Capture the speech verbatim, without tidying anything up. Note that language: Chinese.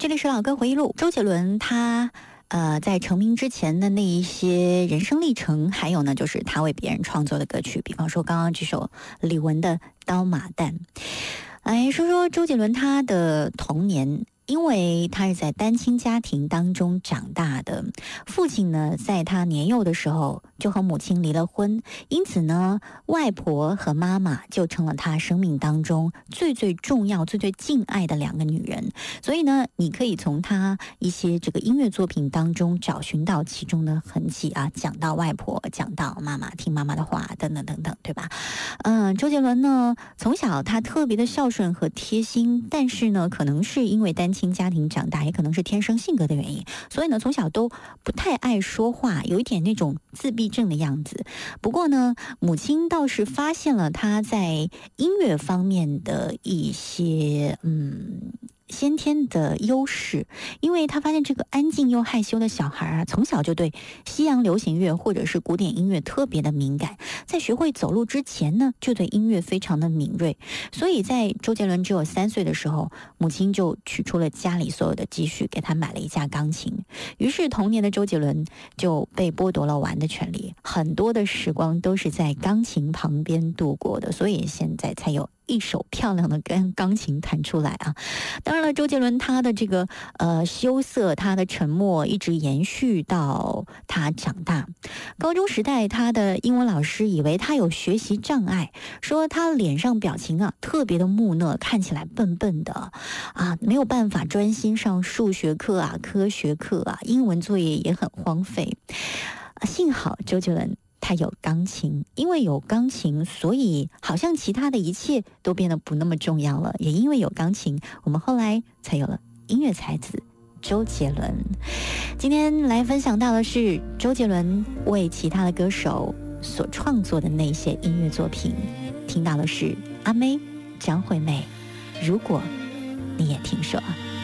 这里是老歌回忆录。周杰伦他呃在成名之前的那一些人生历程，还有呢就是他为别人创作的歌曲，比方说刚刚这首李玟的《刀马旦》。来说说周杰伦他的童年。因为他是在单亲家庭当中长大的，父亲呢在他年幼的时候就和母亲离了婚，因此呢外婆和妈妈就成了他生命当中最最重要最最敬爱的两个女人。所以呢你可以从他一些这个音乐作品当中找寻到其中的痕迹啊，讲到外婆，讲到妈妈，听妈妈的话等等等等，对吧？嗯，周杰伦呢从小他特别的孝顺和贴心，但是呢可能是因为单亲家庭长大，也可能是天生性格的原因，所以呢从小都不太爱说话，有一点那种自闭症的样子。不过呢母亲倒是发现了他在音乐方面的一些嗯先天的优势，因为他发现这个安静又害羞的小孩啊，从小就对西洋流行乐或者是古典音乐特别的敏感，在学会走路之前呢，就对音乐非常的敏锐。所以在周杰伦只有三岁的时候，母亲就取出了家里所有的积蓄，给他买了一架钢琴。于是童年的周杰伦就被剥夺了玩的权利，很多的时光都是在钢琴旁边度过的，所以现在才有一手漂亮的钢钢琴弹出来啊！当然了，周杰伦他的这个呃羞涩，他的沉默一直延续到他长大。高中时代，他的英文老师以为他有学习障碍，说他脸上表情啊特别的木讷，看起来笨笨的啊，没有办法专心上数学课啊、科学课啊，英文作业也很荒废。幸好周杰伦他有钢琴，因为有钢琴，所以好像其他的一切都变得不那么重要了。也因为有钢琴，我们后来才有了音乐才子周杰伦。今天来分享到的是周杰伦为其他的歌手所创作的那些音乐作品，听到的是阿妹、张惠妹，如果你也听说。